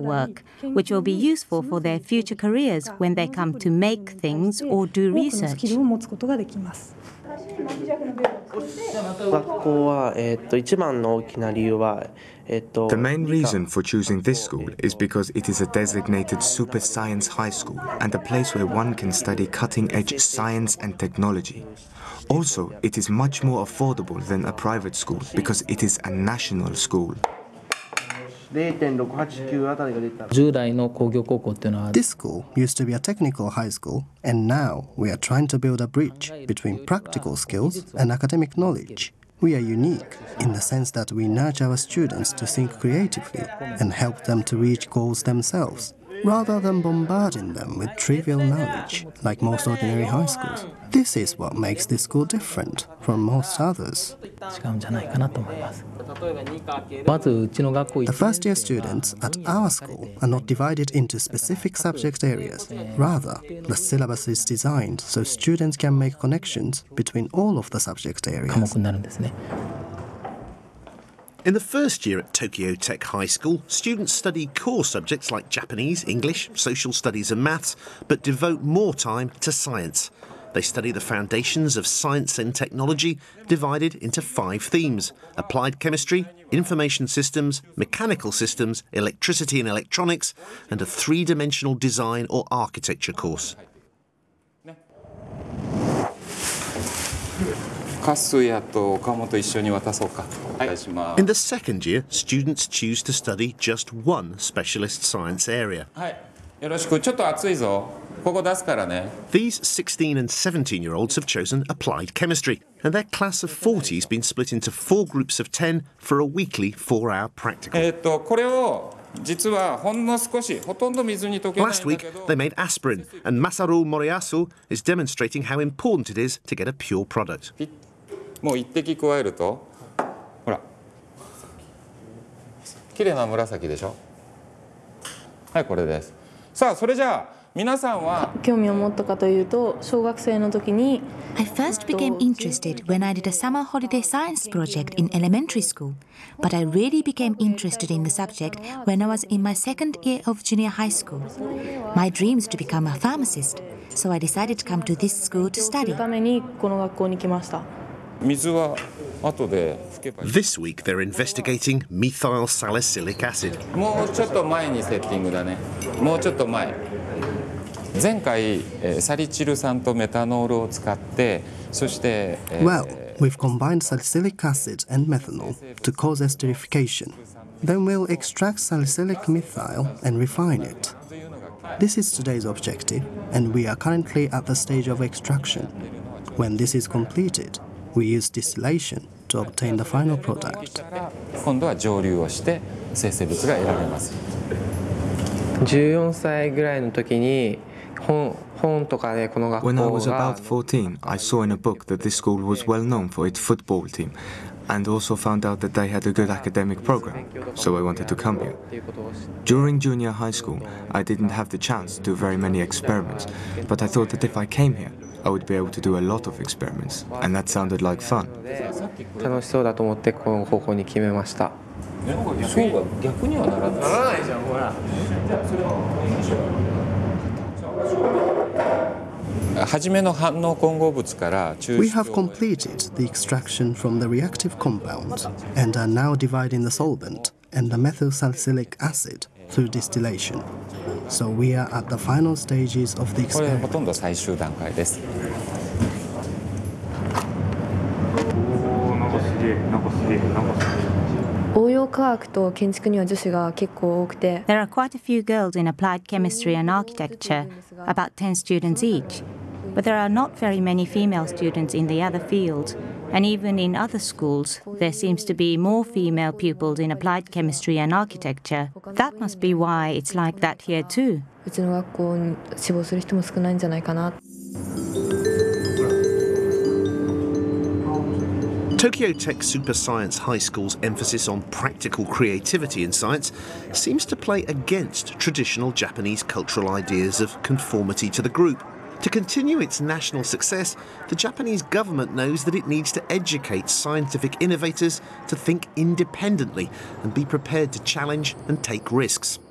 work, which will be useful for their future careers when they come to make things or do research. The main reason for choosing this school is because it is a designated super science high school and a place where one can study cutting-edge science and technology. Also, it is much more affordable than a private school because it is a national school. This school used to be a technical high school, and now we are trying to build a bridge between practical skills and academic knowledge. We are unique in the sense that we nurture our students to think creatively and help them to reach goals themselves, rather than bombarding them with trivial knowledge like most ordinary high schools. This is what makes this school different from most others. The first-year students at our school are not divided into specific subject areas. Rather, the syllabus is designed so students can make connections between all of the subject areas. In the first year at Tokyo Tech High School, students study core subjects like Japanese, English, social studies and maths, but devote more time to science. They study the foundations of science and technology, divided into 5 themes: applied chemistry, information systems, mechanical systems, electricity and electronics, and a 3-dimensional design or architecture course. In the second year, students choose to study just one specialist science area. These 16 and 17-year-olds have chosen applied chemistry, and their class of 40 has been split into 4 groups of 10 for a weekly 4-hour practical. Last week, they made aspirin, and Masaru Moriyasu is demonstrating how important it is to get a pure product. I first became interested when I did a summer holiday science project in elementary school, but I really became interested in the subject when I was in my second year of junior high school. My dream is to become a pharmacist, so I decided to come to this school to study. This week they're investigating methyl salicylic acid. Well, we've combined salicylic acid and methanol to cause esterification. Then we'll extract salicylic methyl and refine it. This is today's objective, and we are currently at the stage of extraction. When this is completed, we use distillation to obtain the final product. When I was about 14, I saw in a book that this school was well known for its football team, and also found out that they had a good academic program, so I wanted to come here. During junior high school, I didn't have the chance to do very many experiments, but I thought that if I came here, I would be able to do a lot of experiments, and that sounded like fun. We have completed the extraction from the reactive compound and are now dividing the solvent and the methyl salicylic acid through distillation. So we are at the final stages of the experiment. 応用科学と建築には女子が結構多くて There are quite a few girls in applied chemistry and architecture, about 10 students each. But there are not very many female students in the other fields, and even in other schools, there seems to be more female pupils in applied chemistry and architecture. That must be why it's like that here too. うちの学校に志望する人も少ないんじゃないかな Tokyo Tech Super Science High School's emphasis on practical creativity in science seems to play against traditional Japanese cultural ideas of conformity to the group. To continue its national success, the Japanese government knows that it needs to educate scientific innovators to think independently and be prepared to challenge and take risks.